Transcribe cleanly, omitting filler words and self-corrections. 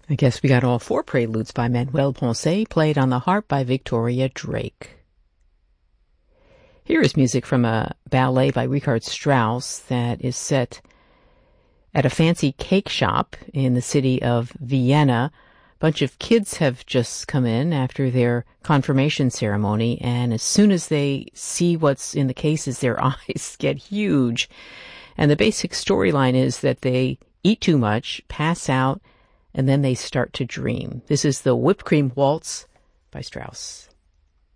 I guess we got all four preludes by Manuel Ponce, played on the harp by Victoria Drake. Here is music from a ballet by Richard Strauss that is set at a fancy cake shop in the city of Vienna. A bunch of kids have just come in after their confirmation ceremony, and as soon as they see what's in the cases, their eyes get huge. And the basic storyline is that they eat too much, pass out, and then they start to dream. This is the Whipped Cream Waltz by Strauss.